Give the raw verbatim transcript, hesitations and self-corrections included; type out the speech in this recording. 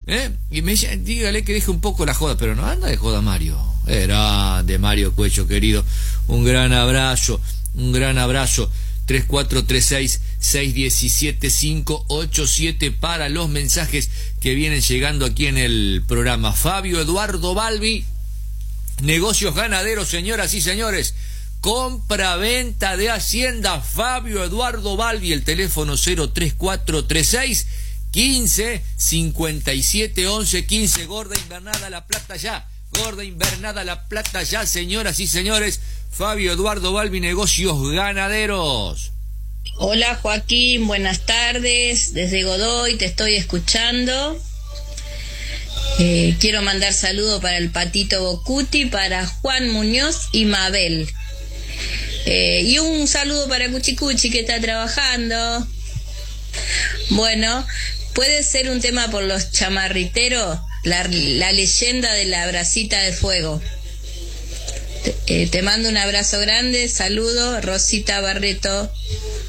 ¿Eh? Y me dice, dígale que deje un poco la joda, pero no anda de joda, Mario. Era de Mario Cuello, querido. Un gran abrazo, un gran abrazo. tres cuatro tres seis, seis uno siete, cinco ocho siete para los mensajes que vienen llegando aquí en el programa. Fabio Eduardo Balbi, negocios ganaderos, señoras y señores. Compra-venta de Hacienda Fabio Eduardo Balbi, el teléfono cero tres cuatro tres seis, quince, cincuenta y siete, once, quince. Gorda invernada La Plata ya, gorda invernada La Plata ya, señoras y señores. Fabio Eduardo Balbi, negocios ganaderos. Hola Joaquín, buenas tardes, desde Godoy te estoy escuchando. Eh, quiero mandar saludo para el Patito Bocuti, para Juan Muñoz y Mabel. Eh, y un saludo para Cuchicuchi que está trabajando. Bueno, puede ser un tema por los chamarriteros, la, la leyenda de la bracita de fuego. Te, eh, te mando un abrazo grande, saludo, Rosita Barreto.